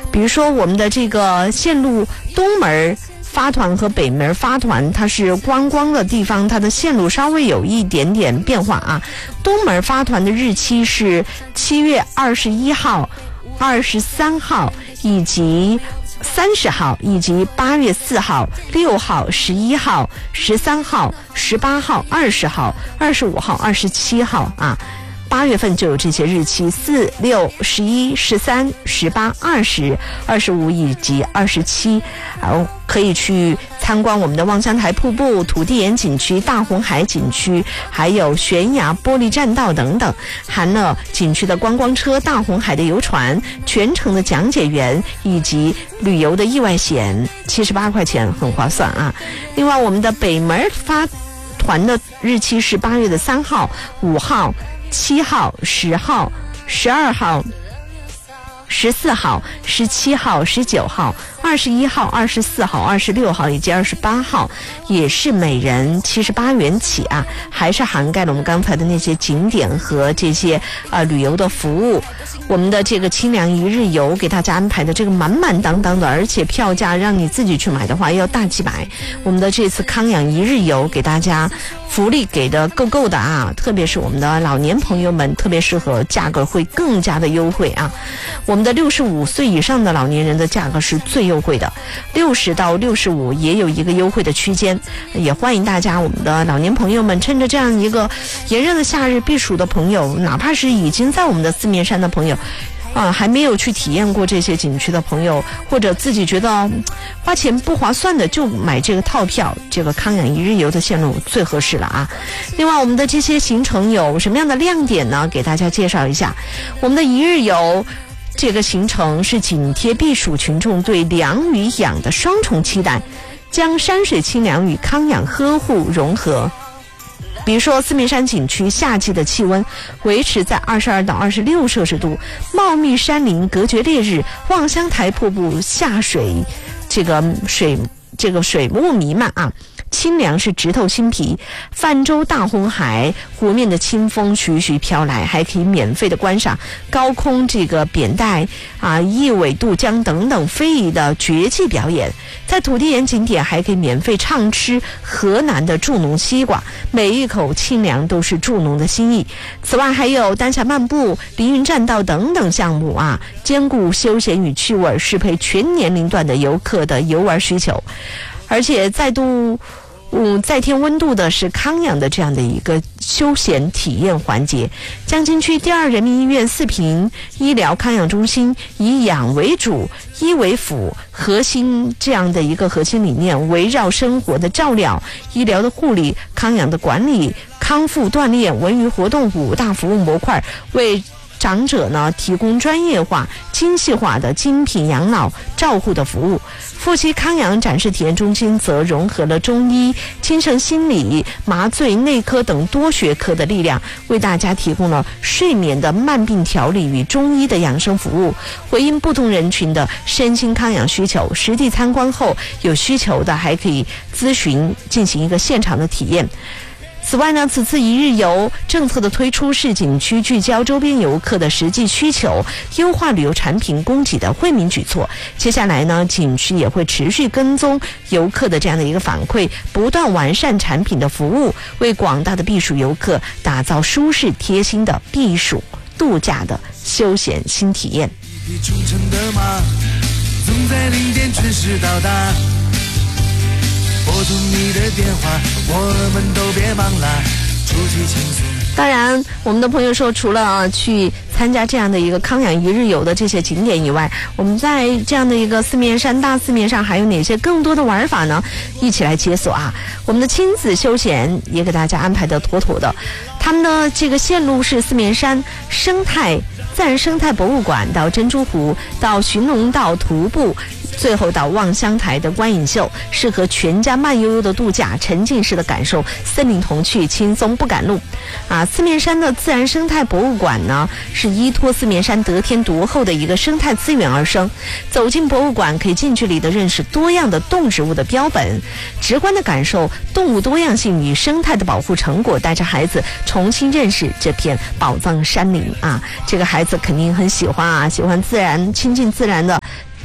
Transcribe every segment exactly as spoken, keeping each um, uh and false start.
比如说我们的这个线路东门发团和北门发团，它是观光的地方，它的线路稍微有一点点变化啊。东门发团的日期是七月二十一号、二十三号以及三十号，以及八月四号、六号、十一号、十三号、十八号、二十号、二十五号、二十七号啊。八月份就有这些日期，四、六、十一、十三、十八、二十、二十五以及二十七，啊，可以去参观我们的望乡台瀑布、土地岩景区、大红海景区，还有悬崖玻璃栈道等等，含了景区的观光车、大红海的游船、全程的讲解员以及旅游的意外险，七十八块钱，很划算啊。另外，我们的北门发团的日期是八月的三号、五号。七号、十号、十二号、十四号、十七号、十九号、二十一号、二十四号、二十六号以及二十八号，也是每人七十八元起啊，还是涵盖了我们刚才的那些景点和这些呃旅游的服务。我们的这个清凉一日游给大家安排的这个满满当当的，而且票价让你自己去买的话要大几百。我们的这次康养一日游给大家福利给的够够的啊，特别是我们的老年朋友们特别适合，价格会更加的优惠啊。我们的六十五岁以上的老年人的价格是最优惠的，六十到六十五也有一个优惠的区间，也欢迎大家我们的老年朋友们趁着这样一个炎热的夏日避暑的朋友，哪怕是已经在我们的四面山的朋友啊，还没有去体验过这些景区的朋友，或者自己觉得、嗯、花钱不划算的，就买这个套票，这个康养一日游的线路最合适了啊。另外，我们的这些行程有什么样的亮点呢？给大家介绍一下。我们的一日游这个行程是紧贴避暑群众对凉与养的双重期待，将山水清凉与康养呵护融合。比如说四面山景区夏季的气温维持在二十二到二十六摄氏度，茂密山林隔绝烈日，望乡台瀑布下水，这个水这个水雾弥漫啊，清凉是直透心脾。泛舟大红海，湖面的清风徐徐飘来，还可以免费的观赏高空这个扁带啊、一尾渡江等等非遗的绝技表演。在土地岩景点还可以免费畅吃河南的助农西瓜，每一口清凉都是助农的心意。此外还有丹霞漫步、凌云栈道等等项目啊，兼顾休闲与趣味，适配全年龄段的游客的游玩需求。而且再度嗯，再添温度的是康养的这样的一个休闲体验环节。江津区第二人民医院四平医疗康养中心以养为主、医为辅核心这样的一个核心理念，围绕生活的照料、医疗的护理、康养的管理、康复锻炼、文娱活动五大服务模块，为长者呢提供专业化、精细化的精品养老照护的服务。夫妻康养展示体验中心则融合了中医、精神心理、麻醉、内科等多学科的力量，为大家提供了睡眠的慢病调理与中医的养生服务，回应不同人群的身心康养需求。实地参观后，有需求的还可以咨询进行一个现场的体验。此外呢，此次一日游政策的推出是景区聚焦周边游客的实际需求，优化旅游产品供给的惠民举措。接下来呢，景区也会持续跟踪游客的这样的一个反馈，不断完善产品的服务，为广大的避暑游客打造舒适贴心的避暑度假的休闲新体验。 忠诚的马总在零点准时到达，拨通你的电话，我们都别忙啦，出去轻松。 当然我们的朋友说，除了、啊、去参加这样的一个康养一日游的这些景点以外，我们在这样的一个四面山大四面上还有哪些更多的玩法呢？一起来解锁啊！我们的亲子休闲也给大家安排的妥妥的，他们的这个线路是四面山生态自然生态博物馆到珍珠湖到寻龙道徒步，最后到望乡台的观影秀，适合全家慢悠悠的度假，沉浸式的感受森林童趣，轻松不赶路啊！四面山的自然生态博物馆呢，是依托四面山得天独厚的一个生态资源而生。走进博物馆，可以近距离的认识多样的动植物的标本，直观的感受动物多样性与生态的保护成果，带着孩子重新认识这片宝藏山林啊！这个孩子肯定很喜欢啊，喜欢自然、亲近自然的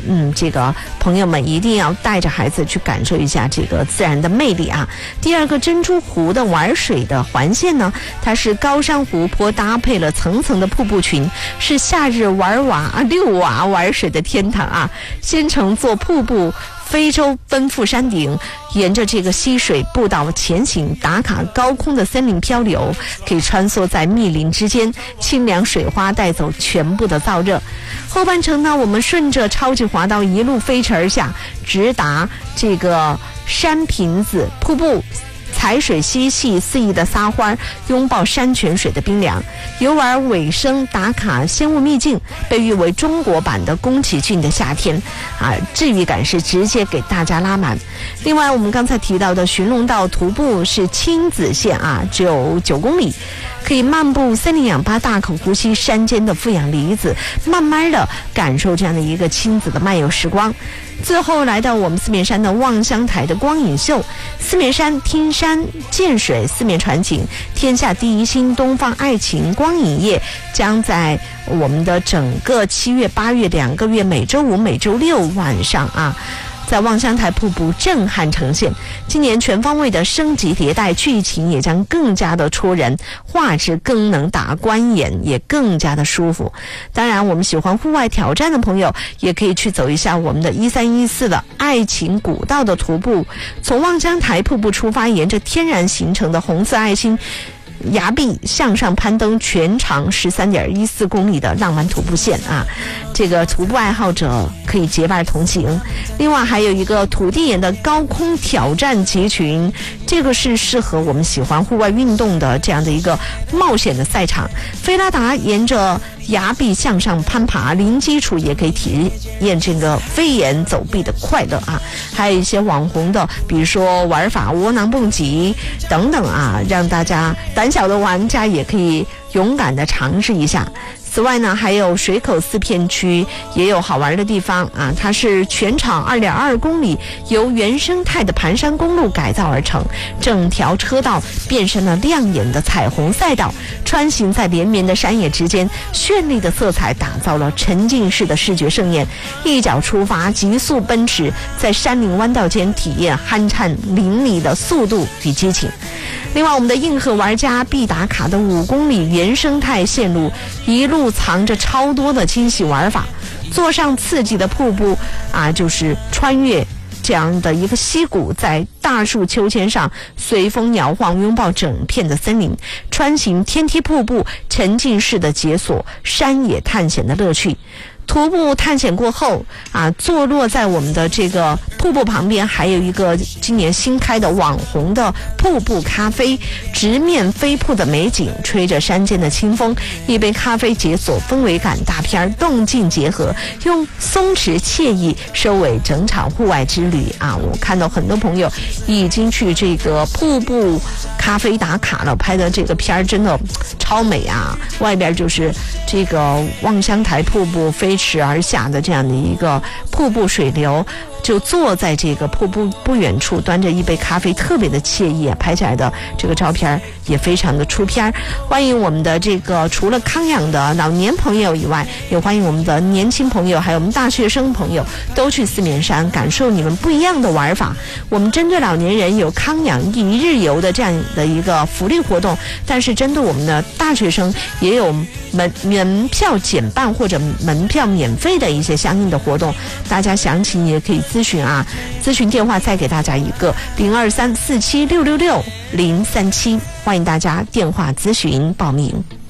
嗯，这个朋友们一定要带着孩子去感受一下这个自然的魅力啊。第二个珍珠湖的玩水的环线呢，它是高山湖泊搭配了层层的瀑布群，是夏日玩娃啊遛娃玩水的天堂啊。先乘坐瀑布非洲奔赴山顶，沿着这个溪水步道前行，打卡高空的森林漂流，可以穿梭在密林之间，清凉水花带走全部的燥热。后半程呢，我们顺着超级滑道一路飞驰而下，直达这个山坪子瀑布，踩水嬉戏肆意的撒欢，拥抱山泉水的冰凉。游玩尾声打卡仙雾秘境，被誉为中国版的宫崎骏的夏天啊，治愈感是直接给大家拉满。另外我们刚才提到的寻龙道徒步是亲子线啊，只有九公里，可以漫步森林氧吧，大口呼吸山间的负氧离子，慢慢的感受这样的一个亲子的漫游时光。最后来到我们四面山的望乡台的光影秀，四面山听山见水，四面传情，天下第一星东方爱情光影业将在我们的整个七月八月两个月每周五每周六晚上啊，在望乡台瀑布震撼呈现。今年全方位的升级迭代，剧情也将更加的戳人，画质更能打观眼，也更加的舒服。当然我们喜欢户外挑战的朋友也可以去走一下我们的一三一四的爱情古道的徒步，从望乡台瀑布出发，沿着天然形成的红色爱心崖壁向上攀登全长 十三点一四公里的浪漫徒步线啊，这个徒步爱好者可以结伴同行。另外还有一个土地岩的高空挑战集群，这个是适合我们喜欢户外运动的这样的一个冒险的赛场。菲拉达沿着崖壁向上攀爬，零基础也可以体验这个飞檐走壁的快乐啊。还有一些网红的，比如说玩法窝囊蹦极等等啊，让大家胆小的玩家也可以勇敢的尝试一下。此外呢，还有水口四片区也有好玩的地方啊，它是全长 二点二公里，由原生态的盘山公路改造而成，整条车道变成了亮眼的彩虹赛道，穿行在连绵的山野之间，绚丽的色彩打造了沉浸式的视觉盛宴。一脚出发，急速奔驰，在山林弯道间体验酣畅淋漓的速度与激情。另外我们的硬核玩家必打卡的五公里原生态线路，一路藏着超多的惊喜玩法。坐上刺激的瀑布啊，就是穿越这样的一个溪谷，在大树秋千上随风摇晃，拥抱整片的森林，穿行天梯瀑布，沉浸式的解锁山野探险的乐趣。徒步探险过后啊，坐落在我们的这个瀑布旁边，还有一个今年新开的网红的瀑布咖啡，直面飞瀑的美景，吹着山间的清风，一杯咖啡解锁氛围感大片，动静结合，用松弛惬意收尾整场户外之旅啊！我看到很多朋友已经去这个瀑布咖啡打卡了，拍的这个片儿真的超美啊！外边就是这个望乡台瀑布飞驰而下的这样的一个瀑布水流，就坐在这个瀑布不远处，端着一杯咖啡，特别的惬意啊！拍起来的这个照片也非常的出片。欢迎我们的这个除了康养的老年朋友以外，也欢迎我们的年轻朋友，还有我们大学生朋友都去四面山感受你们不一样的玩法。我们针对老年人有康养一日游的这样的一个福利活动，但是针对我们的大学生也有门门票减半或者门票免费的一些相应的活动，大家详情也可以咨询啊。咨询电话再给大家一个零二三四七六六六零三七，欢迎大家电话咨询报名。